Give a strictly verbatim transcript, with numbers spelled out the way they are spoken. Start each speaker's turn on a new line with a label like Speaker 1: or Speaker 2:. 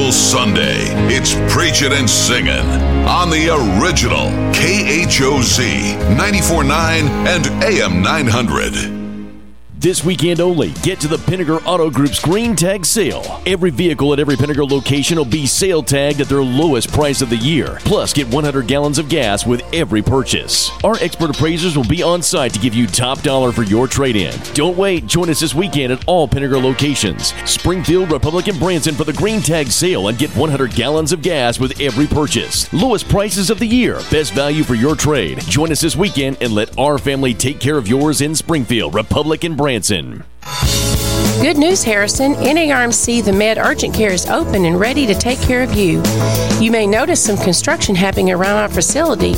Speaker 1: till Sunday, it's Preachin' and Singin' on the original K H O Z ninety-four point nine and A M nine hundred.
Speaker 2: This weekend only, get to the Pinnaker Auto Group's Green Tag Sale. Every vehicle at every Pinnaker location will be sale tagged at their lowest price of the year. Plus, get one hundred gallons of gas with every purchase. Our expert appraisers will be on site to give you top dollar for your trade-in. Don't wait. Join us this weekend at all Pinnaker locations. Springfield, Republic, and Branson for the Green Tag Sale and get one hundred gallons of gas with every purchase. Lowest prices of the year. Best value for your trade. Join us this weekend and let our family take care of yours in Springfield, Republic, and Branson. Branson.
Speaker 3: Good news, Harrison. N A R M C The Med Urgent Care is open and ready to take care of you. You may notice some construction happening around our facility,